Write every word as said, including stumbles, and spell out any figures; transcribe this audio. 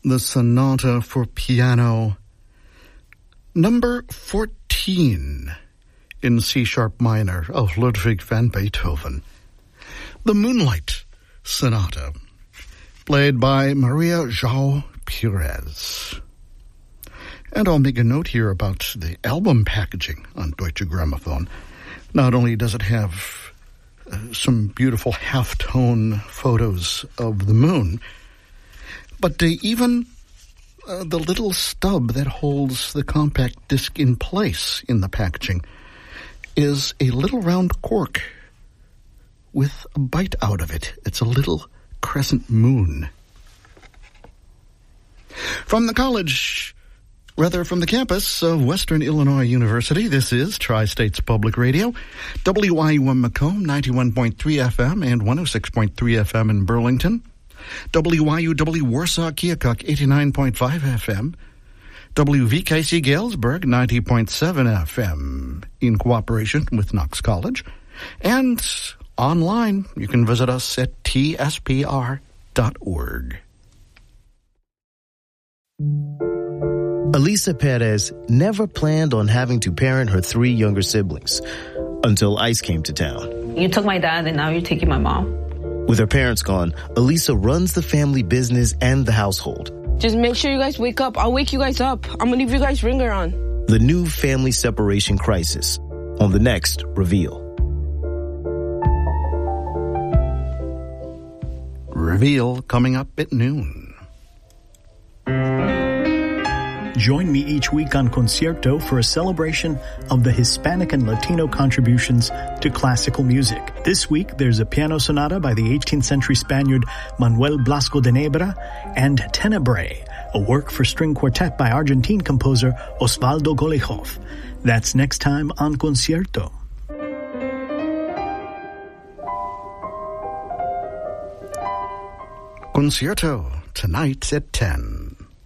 the Sonata for Piano, number fourteen in C-sharp minor of Ludwig van Beethoven. The Moonlight Sonata, played by Maria João Pires. And I'll make a note here about the album packaging on Deutsche Grammophon. Not only does it have uh, some beautiful half-tone photos of the moon, but uh, even uh, the little stub that holds the compact disc in place in the packaging is a little round cork with a bite out of it. It's a little crescent moon. From the college, rather from the campus of Western Illinois University, this is Tri-States Public Radio, W I U M Macomb, ninety-one point three F M and one oh six point three F M in Burlington, W I U W Warsaw Keokuk, eighty-nine point five F M, W V K C Galesburg, ninety point seven F M, in cooperation with Knox College, and online, you can visit us at T S P R dot org. Elisa Perez never planned on having to parent her three younger siblings until ICE came to town. You took my dad and now you're taking my mom. With her parents gone, Elisa runs the family business and the household. Just make sure you guys wake up. I'll wake you guys up. I'm going to leave you guys' ringer on. The new family separation crisis on the next Reveal. Reveal coming up at noon. Join me each week on Concierto for a celebration of the Hispanic and Latino contributions to classical music. This week, there's a piano sonata by the eighteenth century Spaniard Manuel Blasco de Nebra and Tenebrae, a work for string quartet by Argentine composer Osvaldo Golijov. That's next time on Concierto. Concierto, tonight at ten.